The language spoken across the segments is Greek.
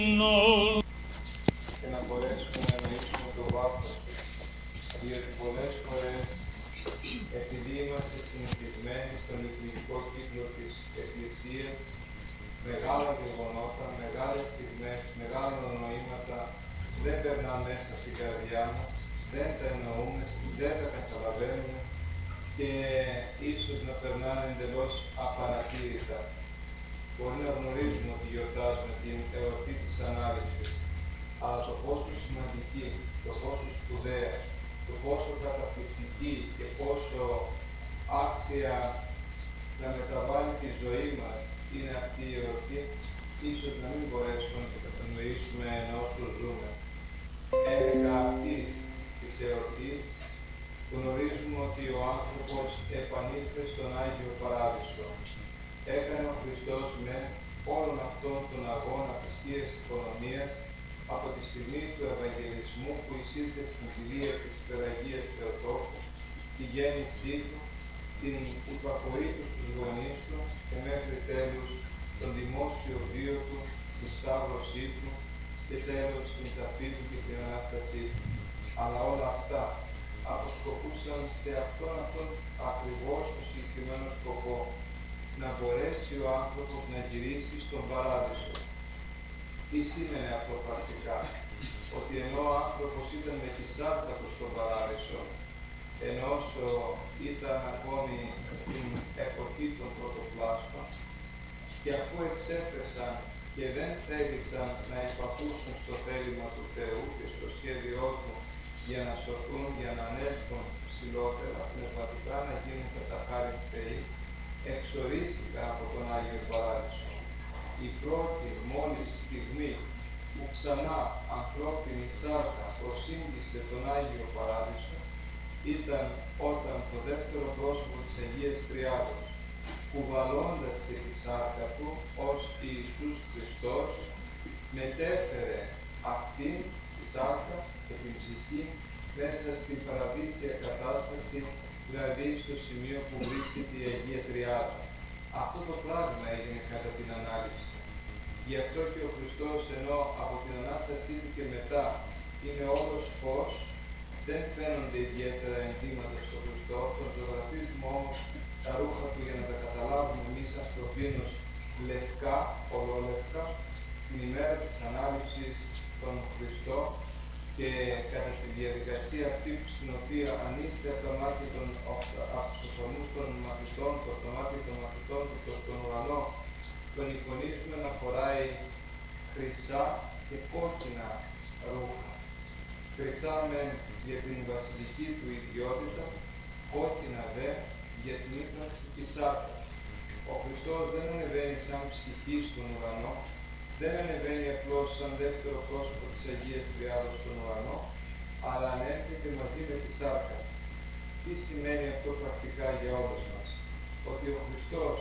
και να μπορέσουμε να εννοήσουμε το βάθος του. Διότι πολλές φορές, επειδή είμαστε συνηθισμένοι στον λειτουργικό κύκλο της Εκκλησίας, μεγάλα γεγονότα, μεγάλες στιγμές, μεγάλα νοήματα δεν περνάνε μέσα στην καρδιά μας, δεν τα εννοούμε, δεν τα καταλαβαίνουμε και ίσως να περνάνε εντελώς απαρατήρητα. Μπορεί να γνωρίζουμε ότι γιορτάζουμε την εορτή της Ανάληψης, αλλά το πόσο σημαντική, το πόσο σπουδαία, το πόσο καταπληκτική και πόσο άξια να μεταβάλει τη ζωή μας είναι αυτή η εορτή, ίσως να μην μπορέσουμε να το κατανοήσουμε ενώ όσο ζούμε. Ένεκα αυτής της εορτής γνωρίζουμε ότι ο άνθρωπος επανήλθε στον Άγιο Παράδεισο. Έκανε ο Χριστός με όλον αυτόν τον αγώνα της Θείας Οικονομίας από τη στιγμή του Ευαγγελισμού που εισήλθε στην κηδεία της Υπεραγίας Θεοτόκου, τη γέννησή του, την υπακοή του στους γονείς του και μέχρι τέλους τον δημόσιο βίο του, τη σταύρωσή του και τέλος την ταφή του και την Ανάστασή του. Αλλά όλα αυτά αποσκοπούσαν σε αυτόν ακριβώς το συγκεκριμένο σκοπό, να μπορέσει ο άνθρωπος να γυρίσει στον Παράδεισο. Τι σήμαινε αυτό πρακτικά? Ότι ενώ ο άνθρωπος ήταν με τη σάρκα του στον Παράδεισο, ενώ όσο ήταν ακόμη στην εποχή των πρωτοπλάστων, και αφού εξέφρασαν και δεν θέλησαν να υπακούσουν στο θέλημα του Θεού και στο σχέδιό του για να σωθούν, για να ανέλθουν ψηλότερα, πνευματικά να γίνουν κατά χάριν Θεοί, εξορίστηκαν από τον Άγιο Παράδεισο. Η πρώτη μόλις στιγμή που ξανά ανθρώπινη σάρκα προσήγγισε τον Άγιο Παράδεισο ήταν όταν το δεύτερο πρόσωπο της Αγίας Τριάδος, κουβαλώντας και τη σάρκα του ως Ιησούς Χριστός, μετέφερε αυτήν τη σάρκα και την ψυχή μέσα στην παραδείσια κατάσταση, δηλαδή στο σημείο που βρίσκεται η Αγία Τριάδα. Αυτό το πράγμα έγινε κατά την Ανάληψη. Γι' αυτό και ο Χριστός, ενώ από την Ανάστασή του και μετά είναι όλος φως, δεν φαίνονται ιδιαίτερα ενδύματα στο Χριστό. Τον ζωγραφίζουμε όμως τα ρούχα του για να τα καταλάβουμε εμείς ανθρωπίνους λευκά, ολόλευκα, την ημέρα της Ανάληψης των Χριστών και κατά τη διαδικασία αυτή στην οποία ανοίξει από τα μάτια από τους οφθαλμούς των μαθητών, από τα μάτια των μαθητών του προς τον ουρανό, τον εικονίζουμε να φοράει χρυσά και κόκκινα ρούχα. Χρυσά μεν για την βασιλική του ιδιότητα, κόκκινα δε για την ύπαρξη της σάρκας. Ο Χριστός δεν ανεβαίνει σαν ψυχή στον ουρανό, δεν ανεβαίνει απλώς σαν δεύτερο πρόσωπο της Αγίας Τριάδος στον ουρανό, αλλά ανέρχεται μαζί με τη σάρκα. Τι σημαίνει αυτό πρακτικά για όλους μας? Ότι ο Χριστός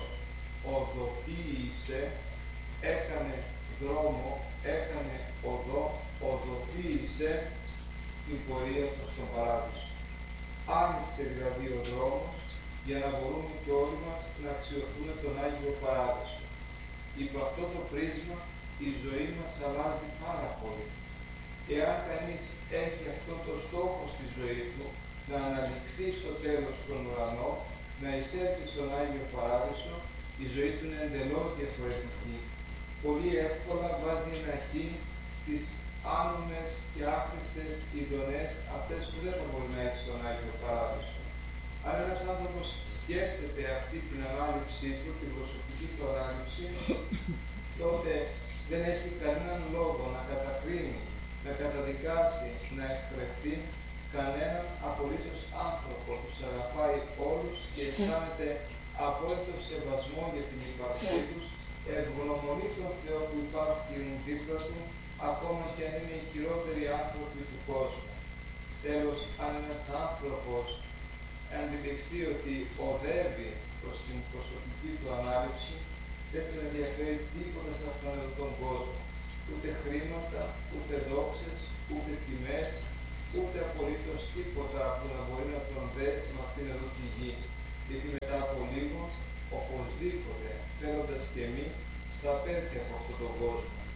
οδοποίησε, έκανε δρόμο, έκανε οδό, οδοποίησε την πορεία του στον Παράδεισο. Άνοιξε δηλαδή ο δρόμος για να μπορούμε και όλοι μας να αξιοθούμε τον Άγιο Παράδεισο. Υπό αυτό το πρίσμα η ζωή μας αλλάζει πάρα πολύ. Εάν κανείς έχει αυτό το στόχο στη ζωή του, να αναδειχθεί στο τέλος στον ουρανό, να εισέλθει στον Άγιο Παράδεισο, η ζωή του είναι εντελώς διαφορετική. Πολύ εύκολα βάζει ένα χ στις άνομες και άχρηστες ειδονές, αυτές που δεν θα μπορεί να έχει στον Άγιο Παράδεισο. Αν ένας άνθρωπος σκέφτεται αυτή την ανάληψή του, την προσωπική του ανάληψη, τότε δεν έχει κανέναν λόγο να κατακρίνει, να καταδικάσει, να εκφρευτεί κανέναν απολύτως άνθρωπο. Τους αγαπάει όλους και αισθάνεται απόλυτο σεβασμό για την ύπαρξή τους, ευγνωμονεί τον Θεό που υπάρχουν δίπλα του, ακόμα και αν είναι οι χειρότεροι άνθρωποι του κόσμου. Τέλος, αν ένας άνθρωπος αντιληφθεί ότι οδεύει προς την προσωπική του ανάληψη, δεν τον ενδιαφέρει τίποτα σε αυτόν εδώ τον κόσμο. Ούτε χρήματα, ούτε δόξες, ούτε τιμές, ούτε απολύτως τίποτα που να μπορεί να τον δέσει με αυτήν εδώ τη γη. Γιατί μετά από λίγο, οπωσδήποτε, θέλοντας και εμείς, θα πέφτει από αυτόν τον κόσμο.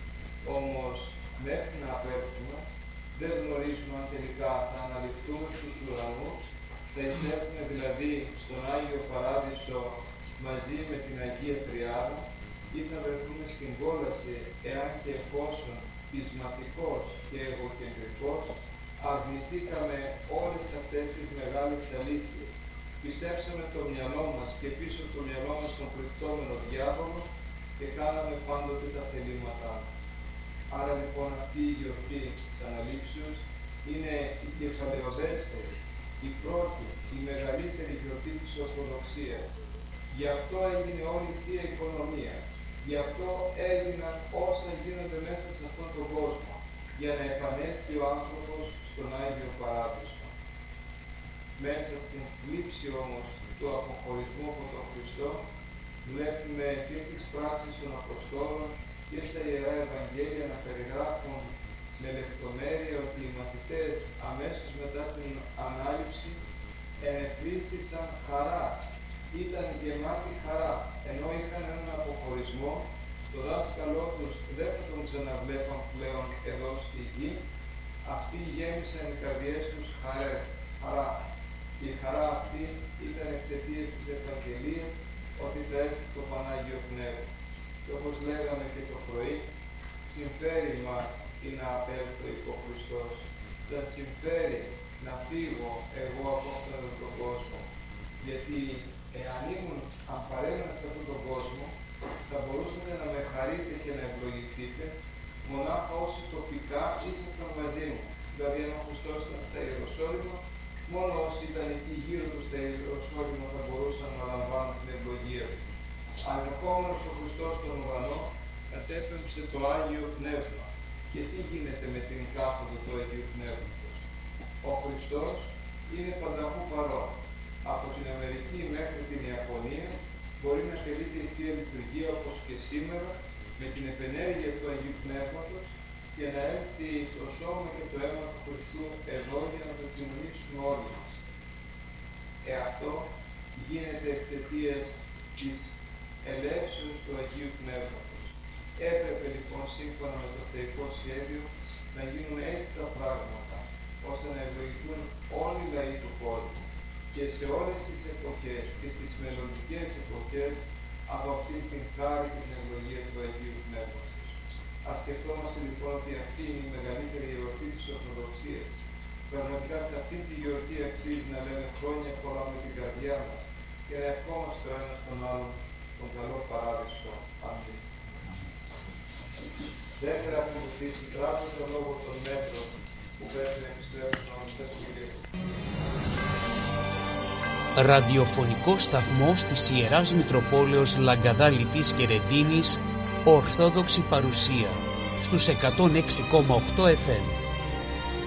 Όμως μέχρι να απέλθουμε δεν γνωρίζουμε αν τελικά θα αναλυφθούμε στους ουρανούς, θα εισέλθουμε δηλαδή στον Άγιο Παράδεισο μαζί με την Αγία Τριάδα ή θα βρεθούμε στην κόλαση εάν και εφόσον πεισματικός και εγωκεντρικός αρνηθήκαμε όλες αυτές τις μεγάλες αλήθειες. Πιστέψαμε το μυαλό μας και πίσω από το μυαλό μας τον κρυπτόμενο διάβολο και κάναμε πάντοτε τα θελήματά μας. Άρα λοιπόν αυτή η γιορτή της Αναλήψεως είναι η κεφαλαιοδέστερη, η πρώτη, η μεγαλύτερη γιορτή της Ορθοδοξίας. Γι' αυτό έγινε όλη η Θεία Οικονομία. Γι' αυτό έγιναν όσα γίνονται μέσα σε αυτόν τον κόσμο, για να επανέλθει ο άνθρωπος στον Άγιο Παράδεισο. Μέσα στην θλίψη όμως του αποχωρισμού από τον Χριστό, βλέπουμε και στις πράξεις των Αποστόλων και στα Ιερά Ευαγγέλια να περιγράφουν με λεπτομέρεια ότι οι μαθητές αμέσως μετά την Ανάληψη ενεπλήστησαν χαράς. Ήταν γεμάτοι χαρά, ενώ είχαν έναν αποχωρισμό, το δάσκαλό τους δεν θα τον ξαναβλέπαν πλέον εδώ στη γη, αυτοί γέμισαν οι καρδιές τους χαρά. Και η χαρά αυτή ήταν εξαιτίας της Ευαγγελίας ότι θα έρθει το Πανάγιο Πνεύμα. Και όπως λέγαμε και το πρωί, συμφέρει μας ή να απέλθω υπό Χριστός. Σας συμφέρει να φύγω εγώ από αυτόν τον κόσμο. Γιατί εάν παρέμενα σε αυτόν τον κόσμο, θα μπορούσατε να με χαρείτε και να ευλογηθείτε μονάχα όσοι τοπικά ήσασταν μαζί μου. Δηλαδή, αν ο Χριστός ήταν στα Ιεροσόλυμα, μόνο όσοι ήταν εκεί γύρω του στα Ιεροσόλυμα θα μπορούσαν να λαμβάνουν την ευλογία του. Αν ερχόμενος ο Χριστός στον ουρανό, κατέπεμψε το Άγιο Πνεύμα. Και τι γίνεται με την κάθοδο του Αγίου Πνεύματος? Ο Χριστός είναι πανταχού παρόν. Από την Αμερική μέχρι την Ιαπωνία μπορεί να τελείται η Θεία Λειτουργία όπως και σήμερα με την επενέργεια του Αγίου Πνεύματος και να έρθει το σώμα και το αίμα του Χριστού εδώ για να το κοινωνήσουμε όλοι μας. Αυτό γίνεται εξαιτίας της ελεύσεως του Αγίου Πνεύματος. Έπρεπε λοιπόν σύμφωνα με το θεϊκό σχέδιο να γίνουν έτσι τα πράγματα, ώστε να ευλογηθούν όλοι οι λαοί του κόσμου και σε όλες τις εποχές και στις μελλοντικές εποχές από αυτή την χάρη και την ευλογία του Αγίου Πνεύματος. Ας σκεφτόμαστε λοιπόν ότι αυτή είναι η μεγαλύτερη γιορτή της Ορθοδοξίας. Πραγματικά σε αυτή τη γιορτή αξίζει να λέμε χρόνια πολλά με την καρδιά μας και να ευχόμαστε ο ένας τον άλλον τον καλό παράδεισο. Αμήν. Δεύτερα από τη συντράπτει τον λόγο των μέτρων που πρέπει να επιστρέψουν να μας Κύριε. Ραδιοφωνικό σταθμός της Ιεράς Μητροπόλεως Λαγκαδά Λιτής και Ρεντίνης, Ορθόδοξη παρουσία στους 106,8 FM.